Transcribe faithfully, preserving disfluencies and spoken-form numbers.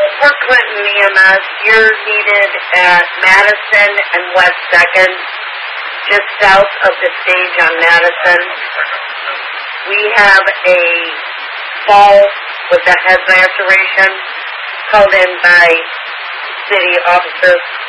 For Clinton E M S, you're needed at Madison and West second, just south of the stage on Madison. We have a fall with a head laceration called in by city officers.